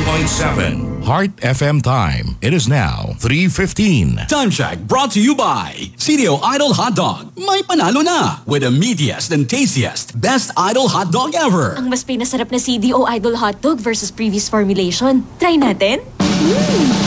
101.7 Heart FM Time. It is now 3:15. Time check brought to you by CDO Idol Hot Dog. May panalo na with the meatiest and tastiest best Idol Hot Dog ever. Ang mas pinasarap na CDO Idol Hot Dog versus previous formulation. Try natin?